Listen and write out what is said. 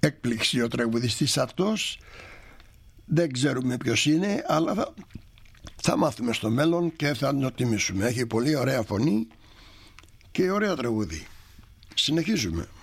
έκπληξη ο τραγουδιστής αυτός. Δεν ξέρουμε ποιος είναι, αλλά θα μάθουμε στο μέλλον και θα το τιμήσουμε. Έχει πολύ ωραία φωνή και ωραίο τραγούδι. Συνεχίζουμε.